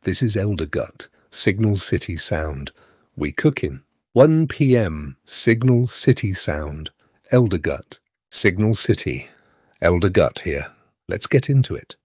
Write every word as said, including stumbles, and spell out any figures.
This is Elder Gut, Signal City Sound. We cookin'. one p m, Signal City Sound. Elder Gut, Signal City. Elder Gut here. Let's get into it.